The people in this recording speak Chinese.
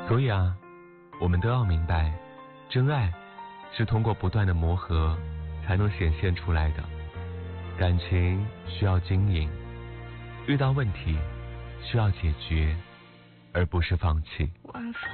所以啊，我们都要明白，真爱是通过不断的磨合才能显现出来的。感情需要经营，遇到问题需要解决，而不是放弃。 晚风